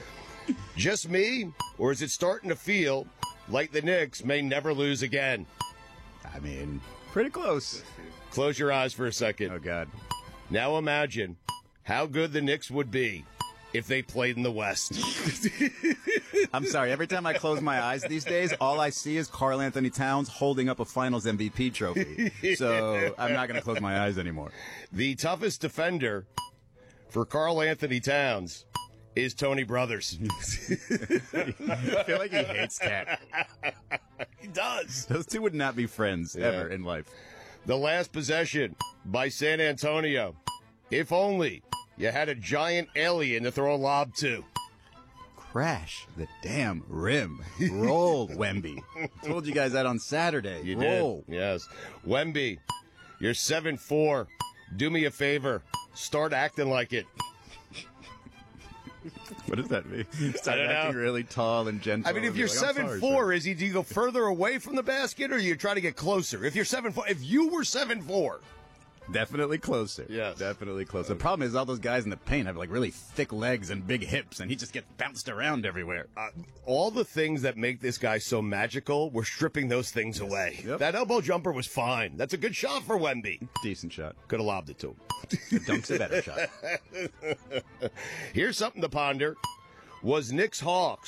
Just me, or is it starting to feel like the Knicks may never lose again? I mean, pretty close. Close your eyes for a second. Oh, God. Now imagine how good the Knicks would be if they played in the West. I'm sorry. Every time I close my eyes these days, all I see is Karl Anthony Towns holding up a Finals MVP trophy. So I'm not going to close my eyes anymore. The toughest defender for Karl Anthony Towns is Tony Brothers. I feel like he hates Cat. He does. Those two would not be friends ever in life. The last possession by San Antonio. If only you had a giant alien to throw a lob to. Crash the damn rim. Roll, Wemby. Told you guys that on Saturday. You Roll. did. Yes. Wemby, you're 7'4". Do me a favor. Start acting like it. What does that mean? Start acting really tall and gentle. I mean, if you're 7'4", do you go further away from the basket or do you try to get closer? If you're 7'4", if you were 7'4", definitely closer. Yes. Definitely closer. The problem is all those guys in the paint have like really thick legs and big hips, and he just gets bounced around everywhere. All the things that make this guy so magical, we're stripping those things away. Yep. That elbow jumper was fine. That's a good shot for Wemby. Decent shot. Could have lobbed it to him. The dunk's a better shot. Here's something to ponder. Was Knicks Hawks